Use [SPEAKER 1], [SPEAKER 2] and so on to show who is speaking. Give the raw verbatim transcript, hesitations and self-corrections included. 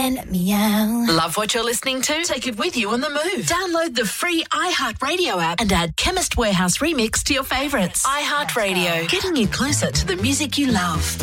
[SPEAKER 1] And meow.
[SPEAKER 2] Love what you're listening to? Take it with you on the move. Download the free iHeartRadio app and add Chemist Warehouse Remix to your favourites. iHeartRadio, getting you closer to the music you love.